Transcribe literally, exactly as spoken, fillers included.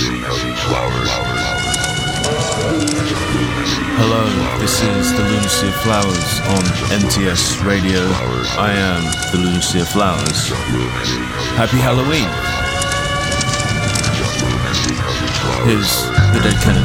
Hello, this is the Lunacy of Flowers on M T S Radio. I am the Lunacy of Flowers. Happy Halloween. Here's the Dead Kennedy.